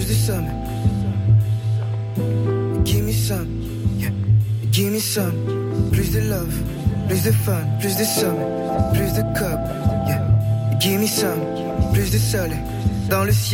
plus de somme. Give me some, yeah. Give me some. Plus de love, plus de fun, plus de somme, plus de cup, yeah. Give me some, plus de soleil dans le ciel.